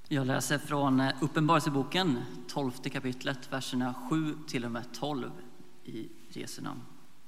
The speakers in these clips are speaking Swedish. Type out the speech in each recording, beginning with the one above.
Jag läser från Uppenbarelseboken, 12:e kapitlet, verserna 7 till och med 12 i Jesu namn.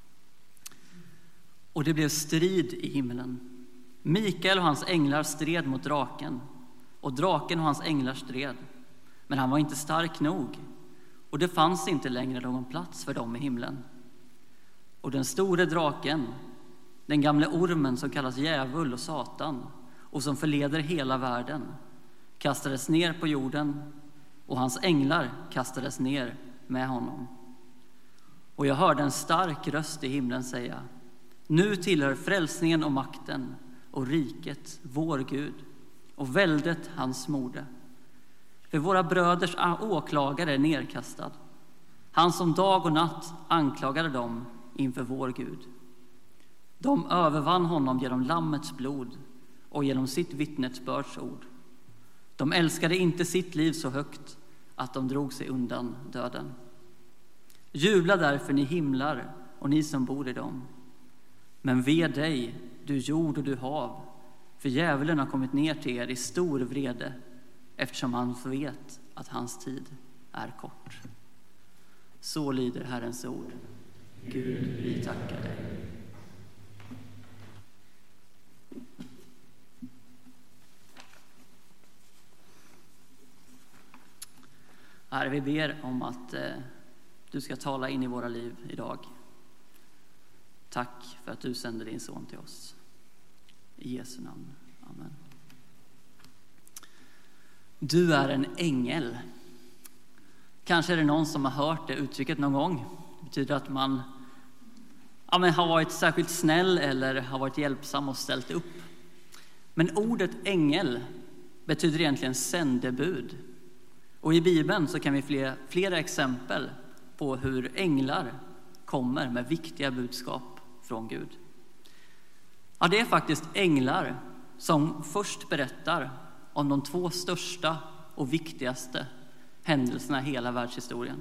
Och det blev strid i himlen. Mikael och hans änglar stred mot draken, och draken och hans änglar stred. Men han var inte stark nog, och det fanns inte längre någon plats för dem i himlen. Och den store draken, den gamle ormen som kallas djävul och Satan och som förleder hela världen, kastades ner på jorden, och hans änglar kastades ner med honom. Och jag hörde en stark röst i himlen säga: nu tillhör frälsningen och makten och riket vår Gud, och väldet hans mode. För våra bröders åklagare är nerkastad, han som dag och natt anklagade dem inför vår Gud. De övervann honom genom lammets blod och genom sitt vittnesbörds ord. De älskade inte sitt liv så högt att de drog sig undan döden. Jubla därför, ni himlar och ni som bor i dem. Men ve dig, du jord och du hav, för djävulen har kommit ner till er i stor vrede, eftersom han vet att hans tid är kort. Så lyder Herrens ord. Gud, vi tackar dig. Herre, vi ber om att du ska tala in i våra liv idag. Tack för att du sänder din son till oss. I Jesu namn. Amen. Du är en ängel. Kanske är det någon som har hört det uttrycket någon gång. Det betyder att man har varit särskilt snäll eller har varit hjälpsam och ställt upp. Men ordet ängel betyder egentligen sändebud. Och i Bibeln så kan vi flera exempel på hur änglar kommer med viktiga budskap från Gud. Ja, det är faktiskt änglar som först berättar om de 2 största och viktigaste händelserna i hela världshistorien.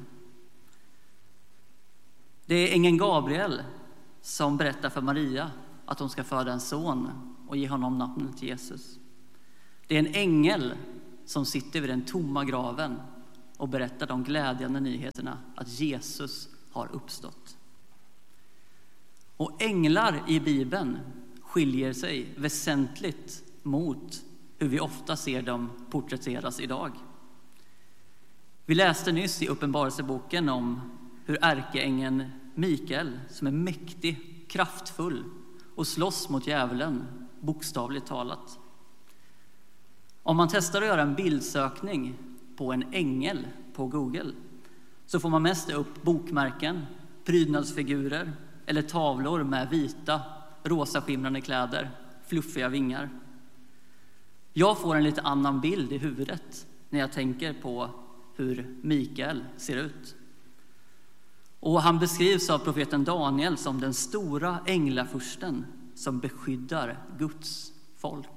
Det är ängeln Gabriel som berättar för Maria att hon ska föda en son och ge honom namnet Jesus. Det är en ängel som sitter vid den tomma graven och berättar de glädjande nyheterna att Jesus har uppstått. Och änglar i Bibeln skiljer sig väsentligt mot hur vi ofta ser dem porträtteras idag. Vi läste nyss i Uppenbarelseboken om hur ärkeängeln Mikael, som är mäktig, kraftfull och slåss mot djävulen, bokstavligt talat. Om man testar att göra en bildsökning på en ängel på Google så får man mest upp bokmärken, prydnadsfigurer eller tavlor med vita, rosa skimrande kläder, fluffiga vingar. Jag får en lite annan bild i huvudet när jag tänker på hur Mikael ser ut. Och han beskrivs av profeten Daniel som den stora änglafursten som beskyddar Guds folk.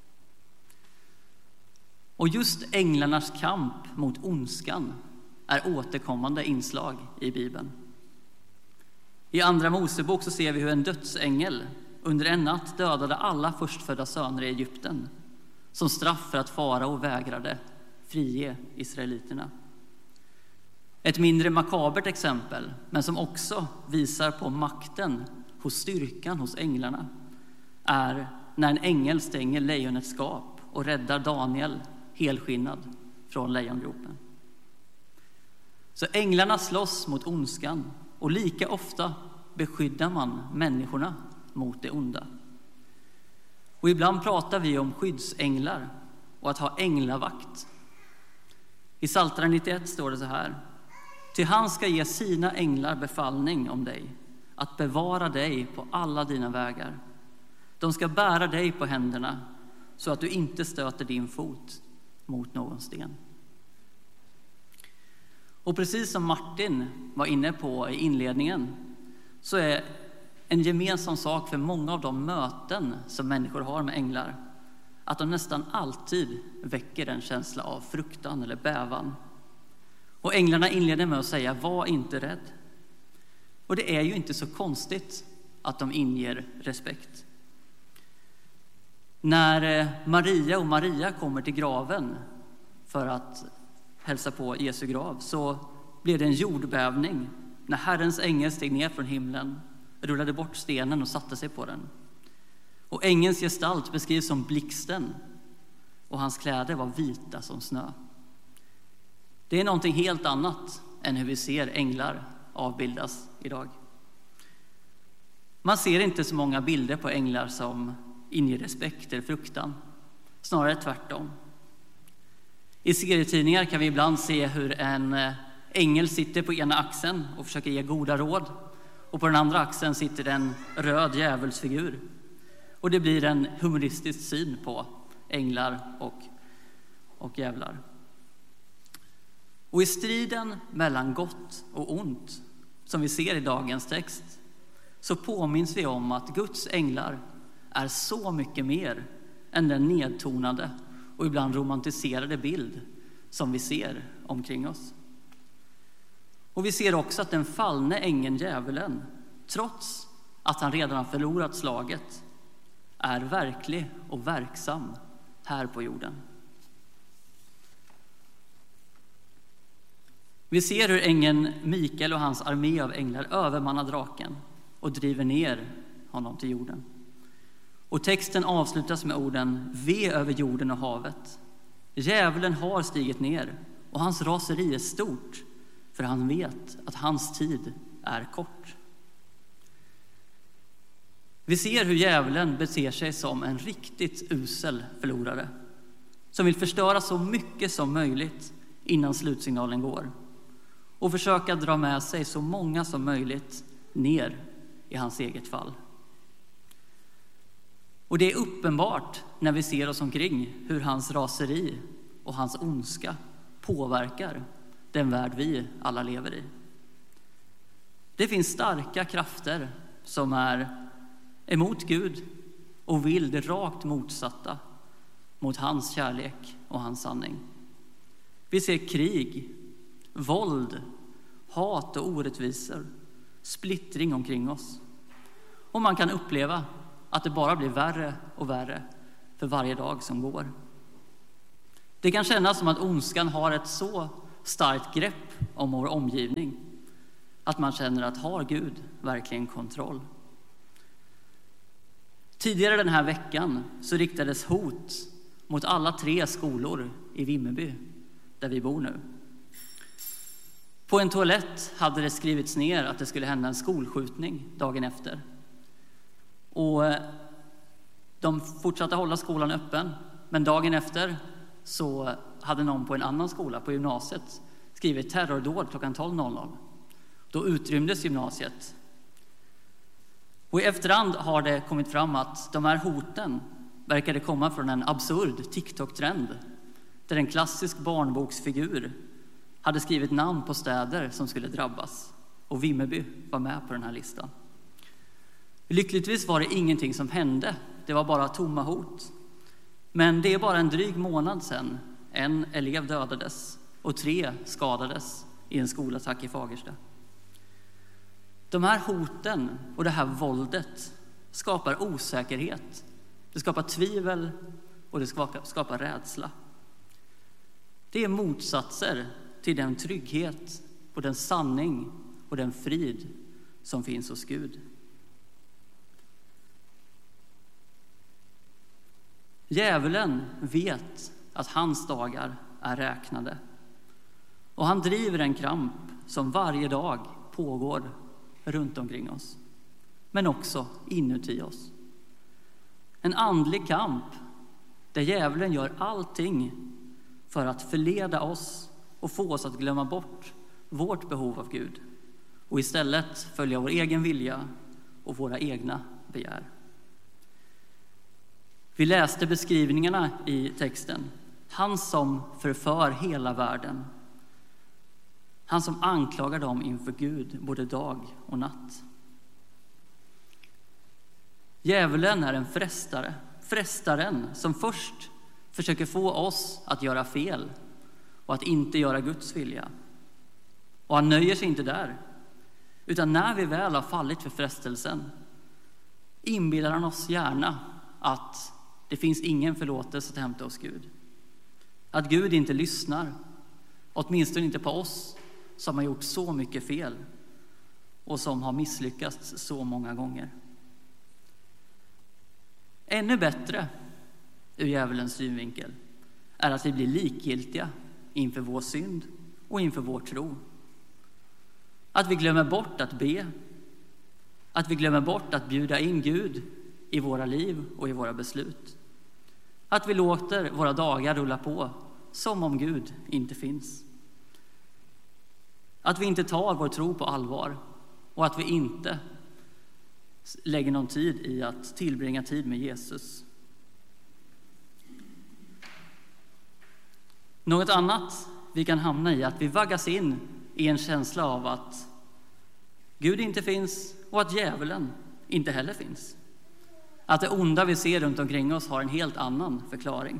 Och just änglarnas kamp mot ondskan är återkommande inslag i Bibeln. I Andra Mosebok så ser vi hur en dödsängel under en natt dödade alla förstfödda söner i Egypten som straff för att farao vägrade frige israeliterna. Ett mindre makabert exempel, men som också visar på makten hos styrkan hos änglarna, är när en ängel stänger lejonets gap och räddar Daniel helskinnad från lejongropen. Så änglarna slåss mot ondskan, och lika ofta beskyddar man människorna mot det onda. Och ibland pratar vi om skyddsänglar och att ha änglavakt. I Psaltaren 91 står det så här: ty han ska ge sina änglar befallning om dig, att bevara dig på alla dina vägar. De ska bära dig på händerna så att du inte stöter din fot mot någon sten. Och precis som Martin var inne på i inledningen så är en gemensam sak för många av de möten som människor har med änglar att de nästan alltid väcker en känsla av fruktan eller bävan. Och änglarna inleder med att säga: var inte rädd. Och det är ju inte så konstigt att de inger respekt. När Maria kommer till graven för att hälsa på Jesu grav, så blev det en jordbävning när Herrens ängel steg ner från himlen, rullade bort stenen och satte sig på den. Och ängelns gestalt beskrivs som blixten, och hans kläder var vita som snö. Det är någonting helt annat än hur vi ser änglar avbildas idag. Man ser inte så många bilder på änglar som inger respekt eller fruktan. Snarare tvärtom. I serietidningar kan vi ibland se hur en ängel sitter på ena axeln och försöker ge goda råd. Och på den andra axeln sitter en röd djävulsfigur. Och det blir en humoristisk syn på änglar och djävlar. Och i striden mellan gott och ont, som vi ser i dagens text, så påminns vi om att Guds änglar är så mycket mer än den nedtonade och ibland romantiserade bild som vi ser omkring oss. Och vi ser också att den fallne ängeln djävulen, trots att han redan har förlorat slaget, är verklig och verksam här på jorden. Vi ser hur ängeln Mikael och hans armé av änglar övermannar draken och driver ner honom till jorden. Och texten avslutas med orden: ve över jorden och havet. Djävulen har stigit ner och hans raseri är stort, för han vet att hans tid är kort. Vi ser hur djävulen beter sig som en riktigt usel förlorare som vill förstöra så mycket som möjligt innan slutsignalen går och försöka dra med sig så många som möjligt ner i hans eget fall. Och det är uppenbart när vi ser oss omkring hur hans raseri och hans ondska påverkar den värld vi alla lever i. Det finns starka krafter som är emot Gud och vill det rakt motsatta mot hans kärlek och hans sanning. Vi ser krig, våld, hat och orättvisor, splittring omkring oss. Och man kan uppleva att det bara blir värre och värre för varje dag som går. Det kan kännas som att ondskan har ett så starkt grepp om vår omgivning att man känner att har Gud verkligen kontroll? Tidigare den här veckan så riktades hot mot alla 3 skolor i Vimmerby, där vi bor nu. På en toalett hade det skrivits ner att det skulle hända en skolskjutning dagen efter. Och de fortsatte hålla skolan öppen, men dagen efter så hade någon på en annan skola på gymnasiet skrivit terrordåd klockan 12.00. Då utrymdes gymnasiet. Och i efterhand har det kommit fram att de här hoten verkade komma från en absurd TikTok-trend där en klassisk barnboksfigur hade skrivit namn på städer som skulle drabbas. Och Vimmerby var med på den här listan. Lyckligtvis var det ingenting som hände. Det var bara tomma hot. Men det är bara en dryg månad sedan en elev dödades och 3 skadades i en skolattack i Fagersta. De här hoten och det här våldet skapar osäkerhet. Det skapar tvivel och det skapar rädsla. Det är motsatser till den trygghet och den sanning och den frid som finns hos Gud. Djävulen vet att hans dagar är räknade. Och han driver en kamp som varje dag pågår runt omkring oss. Men också inuti oss. En andlig kamp där djävulen gör allting för att förleda oss och få oss att glömma bort vårt behov av Gud. Och istället följa vår egen vilja och våra egna begär. Vi läste beskrivningarna i texten. Han som förför hela världen. Han som anklagar dem inför Gud både dag och natt. Djävulen är en frestare. Frestaren som först försöker få oss att göra fel och att inte göra Guds vilja. Och han nöjer sig inte där. Utan när vi väl har fallit för frestelsen inbillar han oss gärna att det finns ingen förlåtelse att hämta hos Gud. Att Gud inte lyssnar, åtminstone inte på oss som har gjort så mycket fel och som har misslyckats så många gånger. Ännu bättre ur djävulens synvinkel är att vi blir likgiltiga inför vår synd och inför vår tro. Att vi glömmer bort att be, att vi glömmer bort att bjuda in Gud i våra liv och i våra beslut. Att vi låter våra dagar rulla på som om Gud inte finns. Att vi inte tar vår tro på allvar och att vi inte lägger någon tid i att tillbringa tid med Jesus. Något annat vi kan hamna i är att vi vaggas in i en känsla av att Gud inte finns och att djävulen inte heller finns. Att det onda vi ser runt omkring oss har en helt annan förklaring.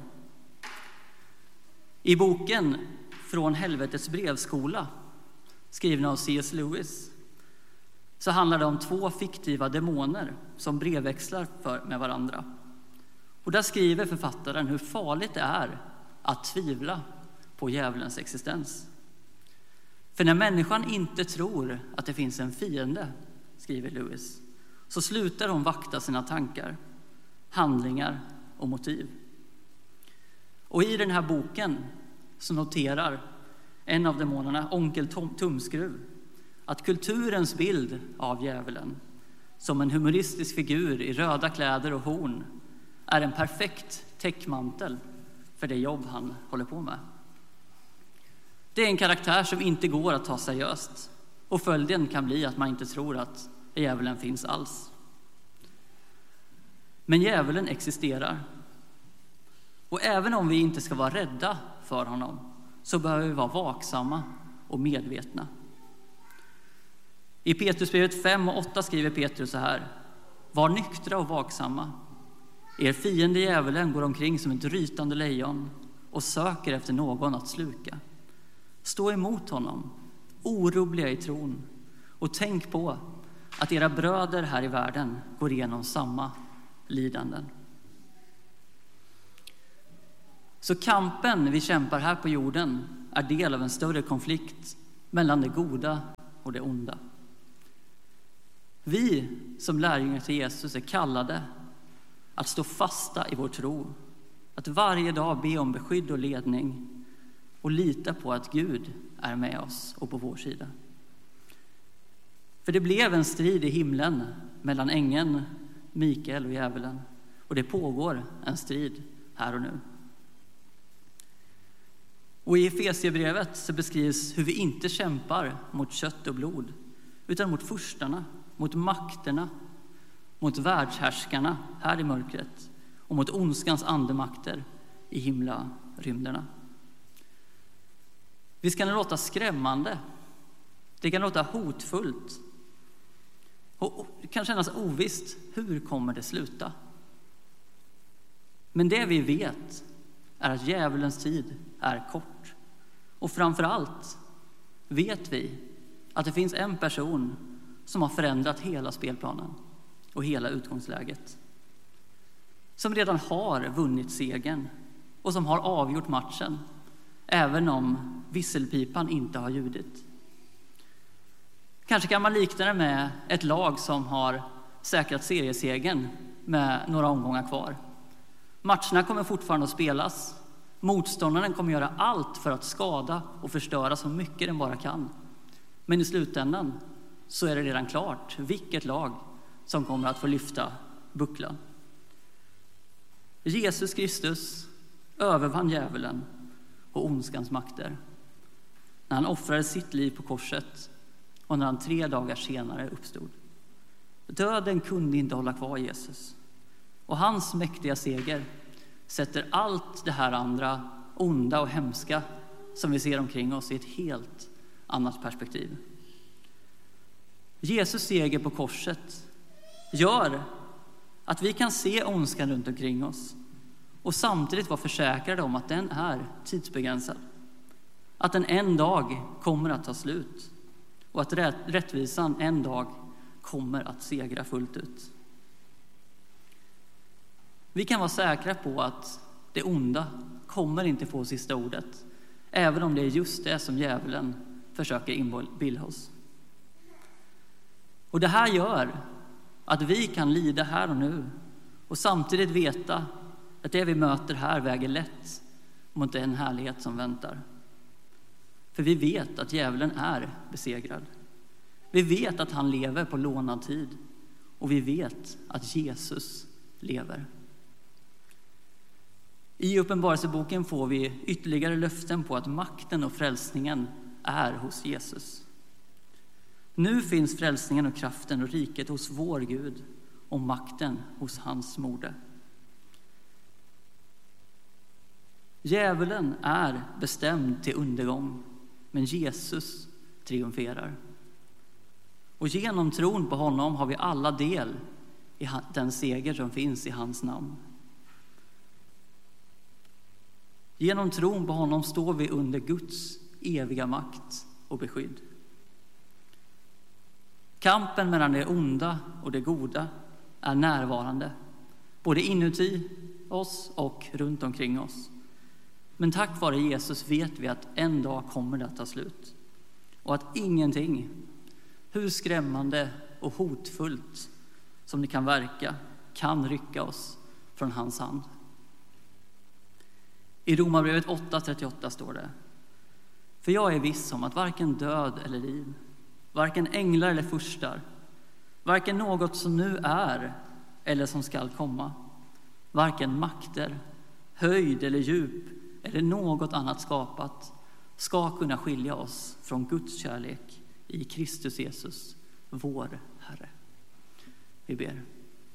I boken Från helvetets brevskola, skriven av C.S. Lewis, så handlar det om 2 fiktiva demoner som brevväxlar med varandra. Och där skriver författaren hur farligt det är att tvivla på djävulens existens. För när människan inte tror att det finns en fiende, skriver Lewis, så slutar hon vakta sina tankar, handlingar och motiv. Och i den här boken så noterar en av demonerna, onkel Tumskruv, att kulturens bild av djävulen som en humoristisk figur i röda kläder och horn är en perfekt täckmantel för det jobb han håller på med. Det är en karaktär som inte går att ta seriöst, och följden kan bli att man inte tror att djävulen finns alls. Men djävulen existerar. Och även om vi inte ska vara rädda för honom så behöver vi vara vaksamma och medvetna. I Petrusbrevet 5 och 8 skriver Petrus så här: var nyktra och vaksamma. Er fiende djävulen går omkring som ett rytande lejon och söker efter någon att sluka. Stå emot honom, orubbliga i tron, och tänk på att era bröder här i världen går igenom samma lidanden. Så kampen vi kämpar här på jorden är del av en större konflikt mellan det goda och det onda. Vi som lärjungar till Jesus är kallade att stå fasta i vår tro, att varje dag be om beskydd och ledning och lita på att Gud är med oss och på vår sida. För det blev en strid i himlen mellan ängeln Mikael och djävulen, och det pågår en strid här och nu. Och i Efesierbrevet så beskrivs hur vi inte kämpar mot kött och blod, utan mot furstarna, mot makterna, mot världshärskarna här i mörkret och mot ondskans andemakter i himlarymderna. Visst kan det låta skrämmande, det kan låta hotfullt och det kan kännas ovisst, hur kommer det sluta? Men det vi vet är att djävulens tid är kort. Och framför allt vet vi att det finns en person som har förändrat hela spelplanen och hela utgångsläget. Som redan har vunnit segern och som har avgjort matchen, även om visselpipan inte har ljudit. Kanske kan man likna det med ett lag som har säkrat seriesegern med några omgångar kvar. Matcherna kommer fortfarande att spelas. Motståndaren kommer göra allt för att skada och förstöra så mycket den bara kan. Men i slutändan så är det redan klart vilket lag som kommer att få lyfta bucklan. Jesus Kristus övervann djävulen och ondskans makter när han offrade sitt liv på korset och när han 3 dagar senare uppstod. Döden kunde inte hålla kvar Jesus. Och hans mäktiga seger sätter allt det här andra onda och hemska som vi ser omkring oss i ett helt annat perspektiv. Jesus seger på korset gör att vi kan se ondskan runt omkring oss och samtidigt vara försäkrade om att den är tidsbegränsad. Att den en dag kommer att ta slut och att rättvisan en dag kommer att segra fullt ut. Vi kan vara säkra på att det onda kommer inte få sista ordet, även om det är just det som djävulen försöker inbilla oss. Och det här gör att vi kan lida här och nu och samtidigt veta att det vi möter här väger lätt mot den härlighet som väntar. För vi vet att djävulen är besegrad. Vi vet att han lever på lånad tid och vi vet att Jesus lever. I Uppenbarelseboken får vi ytterligare löften på att makten och frälsningen är hos Jesus. Nu finns frälsningen och kraften och riket hos vår Gud och makten hos hans moder. Djävulen är bestämd till undergång, men Jesus triumferar. Och genom tron på honom har vi alla del i den seger som finns i hans namn. Genom tron på honom står vi under Guds eviga makt och beskydd. Kampen mellan det onda och det goda är närvarande, både inuti oss och runt omkring oss. Men tack vare Jesus vet vi att en dag kommer det att ta slut. Och att ingenting, hur skrämmande och hotfullt som det kan verka, kan rycka oss från hans hand. I Romarbrevet 8:38 står det: för jag är viss om att varken död eller liv, varken änglar eller furstar, varken något som nu är eller som skall komma, varken makter, höjd eller djup eller något annat skapat ska kunna skilja oss från Guds kärlek i Kristus Jesus, vår Herre. Vi ber.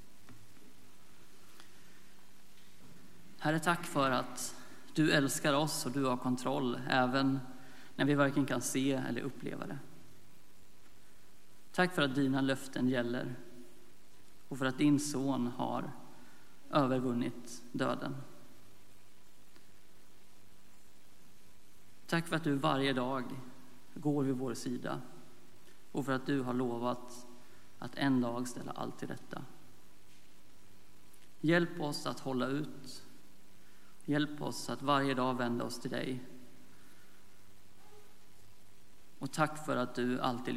Herre, tack för att du älskar oss och du har kontroll även när vi varken kan se eller uppleva det. Tack för att dina löften gäller och för att din son har övervunnit döden. Tack för att du varje dag går vid vår sida och för att du har lovat att en dag ställa allt till rätta. Hjälp oss att hålla ut. Hjälp oss att varje dag vända oss till dig. Och tack för att du alltid